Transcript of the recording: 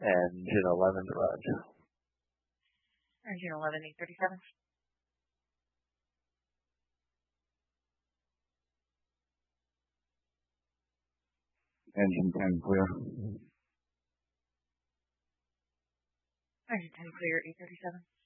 Engine 11 to run. Engine 11, 837. Engine 10 clear. Engine 10 clear, 837.